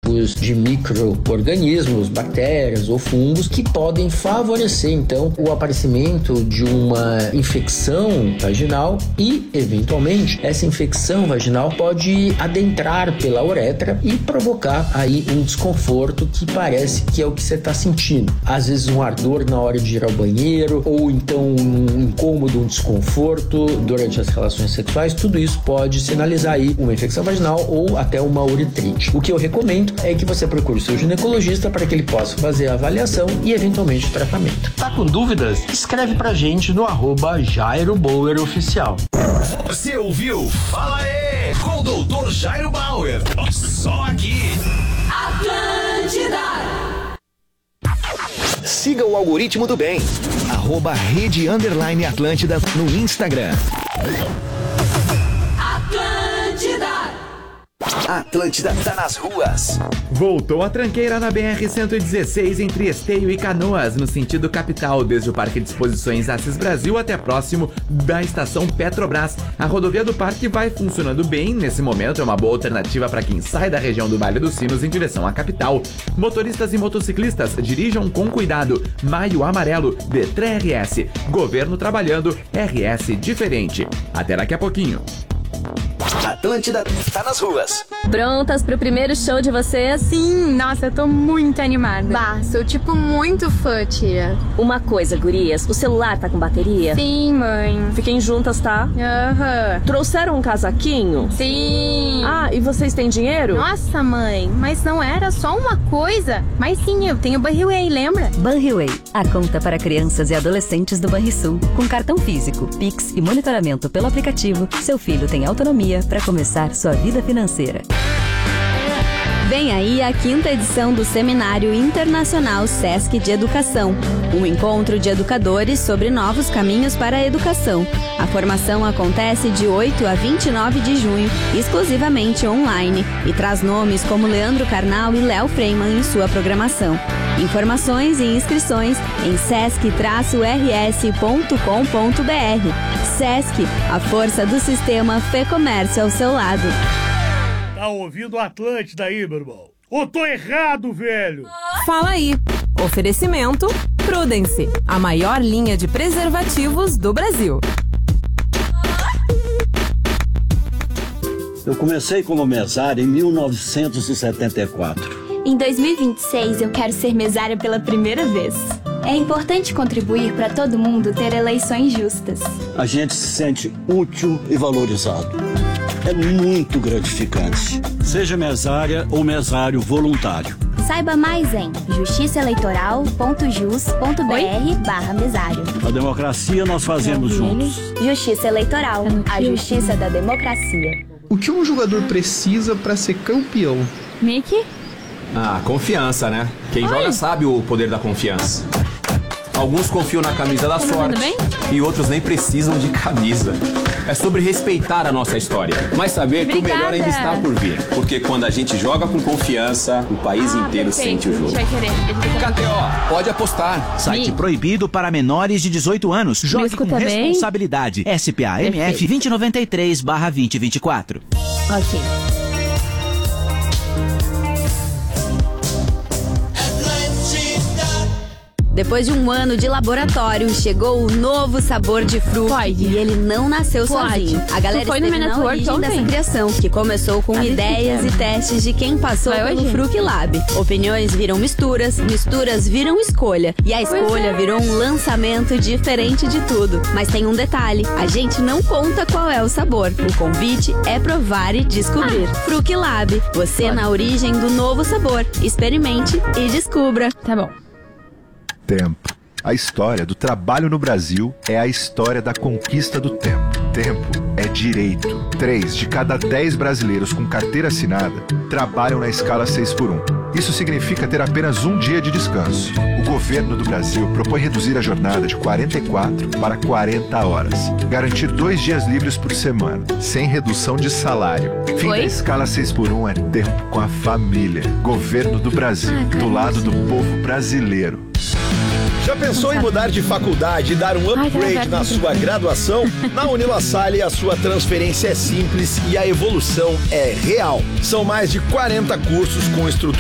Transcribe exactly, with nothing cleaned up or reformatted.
tipos de micro-organismos, bactérias ou fungos que podem favorecer então o aparecimento de uma infecção vaginal e, eventualmente, essa infecção vaginal pode adentrar pela uretra e provocar aí um desconforto que parece que é o que você está sentindo. Às vezes um ardor na hora de ir ao banheiro, ou então um incômodo, um desconforto durante as relações sexuais. Tudo isso pode sinalizar aí uma infecção vaginal ou até uma uretrite. O que eu recomendo é que você procure o seu ginecologista para que ele possa fazer a avaliação e eventualmente o tratamento. Tá com dúvidas? Escreve pra gente no arroba Jairo Bauer Oficial. Você ouviu? Fala aí, com o doutor Jairo Bauer. Só aqui. Atlântida. Siga o algoritmo do bem. Arroba Rede Underline Atlântida no Instagram. Atlântida tá nas ruas. Voltou a tranqueira na B R cento e dezesseis entre Esteio e Canoas, no sentido capital, desde o Parque de Exposições Assis Brasil até próximo da estação Petrobras. A rodovia do parque vai funcionando bem, nesse momento é uma boa alternativa para quem sai da região do Vale dos Sinos em direção à capital. Motoristas e motociclistas, dirijam com cuidado. Maio Amarelo, Detran R S. Governo trabalhando, R S diferente. Até daqui a pouquinho. Atlântida tá nas ruas. Prontas pro primeiro show de vocês? Sim, nossa, eu tô muito animada. Bah, sou tipo muito fã, tia. Uma coisa, gurias, o celular tá com bateria? Sim, mãe. Fiquem juntas, tá? Aham. Uhum. Trouxeram um casaquinho? Sim. Ah, e vocês têm dinheiro? Nossa, mãe, mas não era só uma coisa. Mas sim, eu tenho Banriway, lembra? Banriway, a conta para crianças e adolescentes do Banrisul. Com cartão físico, Pix e monitoramento pelo aplicativo, seu filho tem autonomia para começar sua vida financeira. Vem aí a quinta edição do Seminário Internacional Sesc de Educação, um encontro de educadores sobre novos caminhos para a educação. A formação acontece de oito a vinte e nove de junho, exclusivamente online, e traz nomes como Leandro Carnal e Léo Freiman em sua programação. Informações e inscrições em sesc r s ponto com ponto b r. Sesc, a força do sistema Fê Comércio ao seu lado. Tá ouvindo o Atlântida aí, meu irmão? Ou tô errado, velho? Fala aí. Oferecimento Prudence, a maior linha de preservativos do Brasil. Eu comecei como mesário em mil novecentos e setenta e quatro. Em dois mil e vinte e seis, eu quero ser mesária pela primeira vez. É importante contribuir para todo mundo ter eleições justas. A gente se sente útil e valorizado. É muito gratificante. Seja mesária ou mesário voluntário. Saiba mais em justiçaeleitoral ponto jus ponto b r barra mesário. A democracia nós fazemos juntos. Justiça Eleitoral, a justiça da democracia. O que um jogador precisa para ser campeão? Mickey? Ah, confiança, né? Quem Oi. joga sabe o poder da confiança. Alguns confiam na camisa da sorte e outros nem precisam de camisa. É sobre respeitar a nossa história, mas saber que Obrigada. o melhor ainda está por vir. Porque quando a gente joga com confiança, o país Ah, inteiro perfeito. sente o jogo. Vai querer. K T O, pode apostar. Site proibido para menores de dezoito anos. Jogue com bem? responsabilidade. S P A M F vinte noventa e três barra vinte vinte e quatro. Ok. Depois de um ano de laboratório, chegou o novo sabor de fruque. Pode. E ele não nasceu Pode. sozinho. A galera Tu foi no esteve na Network origem ontem? dessa criação, que começou com Ah, ideias deixa e testes de quem passou Vai pelo hoje? Fruque Lab. Opiniões viram misturas, misturas viram escolha. E a Pois escolha é. virou um lançamento diferente de tudo. Mas tem um detalhe, a gente não conta qual é o sabor. O convite é provar e descobrir. Ah. Fruque Lab, você Pode. na origem do novo sabor. Experimente e descubra. Tá bom. Tempo. A história do trabalho no Brasil é a história da conquista do tempo. Tempo é direito. Três de cada dez brasileiros com carteira assinada trabalham na escala seis por um. Isso significa ter apenas um dia de descanso. O governo do Brasil propõe reduzir a jornada de quarenta e quatro para quarenta horas. Garantir dois dias livres por semana, sem redução de salário. Fim Oi? da escala seis por um é tempo com a família. Governo do Brasil, Ah, do lado do povo brasileiro. Já pensou em mudar de faculdade e dar um upgrade na sua graduação? Na Unilassalle, a sua transferência é simples e a evolução é real. São mais de quarenta cursos com estrutura